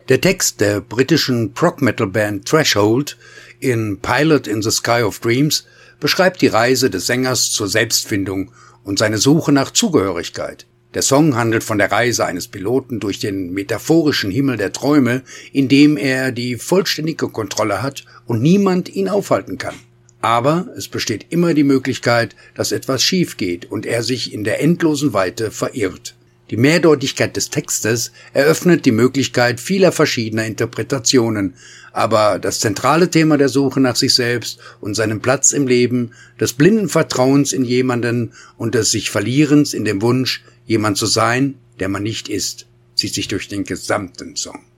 Der Text der britischen Prog-Metal-Band Threshold in Pilot in the Sky of Dreams beschreibt die Reise des Sängers zur Selbstfindung und seine Suche nach Zugehörigkeit. Der Song handelt von der Reise eines Piloten durch den metaphorischen Himmel der Träume, in dem er die vollständige Kontrolle hat und niemand ihn aufhalten kann. Aber es besteht immer die Möglichkeit, dass etwas schief geht und er sich in der endlosen Weite verirrt. Die Mehrdeutigkeit des Textes eröffnet die Möglichkeit vieler verschiedener Interpretationen, aber das zentrale Thema der Suche nach sich selbst und seinem Platz im Leben, des blinden Vertrauens in jemanden und des sich Verlierens in dem Wunsch, jemand zu sein, der man nicht ist, zieht sich durch den gesamten Song.